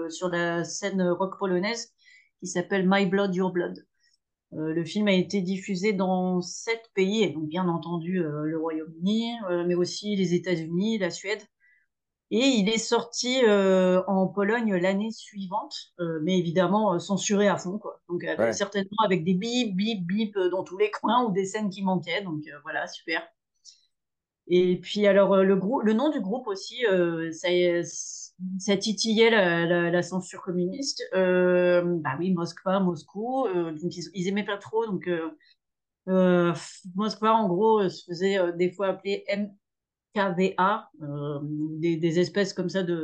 sur la scène rock polonaise qui s'appelle My Blood, Your Blood. Le film a été diffusé dans 7 pays, et donc bien entendu le Royaume-Uni, mais aussi les États-Unis, la Suède. Et il est sorti en Pologne l'année suivante, mais évidemment censuré à fond, quoi. Donc Ouais. certainement avec des bip, bip, bip dans tous les coins ou des scènes qui manquaient. Donc voilà, super. Et puis alors le nom du groupe aussi, ça titillait la censure communiste. Bah oui, Moskva, Moscou. Donc ils aimaient pas trop. Donc Moskva, en gros, se faisait des fois appeler MKVA, des espèces comme ça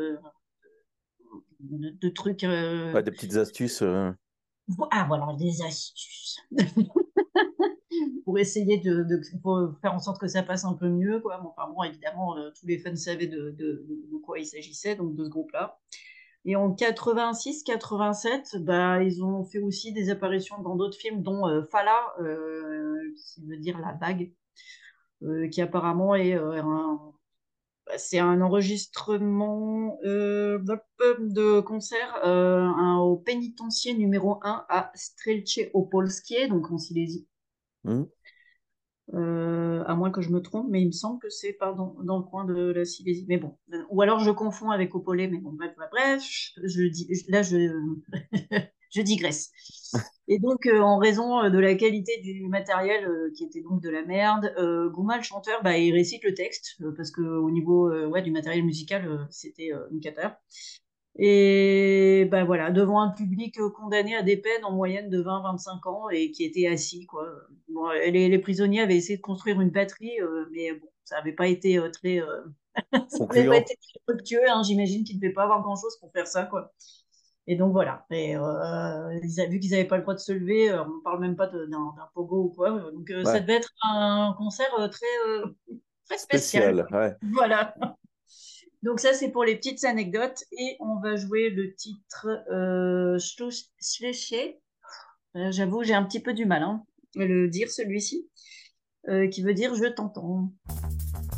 de trucs. Ouais, des petites astuces. Ah voilà, des astuces pour essayer pour faire en sorte que ça passe un peu mieux, quoi. Bon, enfin bon, évidemment, tous les fans savaient de quoi il s'agissait, donc de ce groupe-là. Et en 86-87, bah, ils ont fait aussi des apparitions dans d'autres films, dont Fala, qui veut dire la bague, qui apparemment est c'est un enregistrement de concert au pénitencier numéro 1 à Strelce Opolskie, donc en Silésie. Hmm. À moins que je me trompe, mais il me semble que c'est pas dans le coin de la Silésie. Mais bon, ou alors je confonds avec Opolé, mais bon, bref, je digresse. Et donc, en raison de la qualité du matériel, qui était donc de la merde, Gouma, le chanteur, bah, il récite le texte, parce qu'au niveau ouais, du matériel musical, c'était une cata. Et ben voilà, devant un public condamné à des peines en moyenne de 20-25 ans et qui était assis, quoi. Bon, les prisonniers avaient essayé de construire une batterie, mais bon, ça n'avait pas été ça avait pas Concluant. été très fructueux, hein. J'imagine qu'ils ne devaient pas avoir grand-chose pour faire ça, quoi. Et donc voilà. Et vu qu'ils n'avaient pas le droit de se lever, on ne parle même pas d'un pogo ou quoi. Donc ça Ouais. devait être un concert très spécial, Spécial. quoi. Ouais. Voilà. Donc ça, c'est pour les petites anecdotes. Et on va jouer le titre Schleche. J'avoue, j'ai un petit peu du mal, hein, à le dire, celui-ci, qui veut dire je t'entends.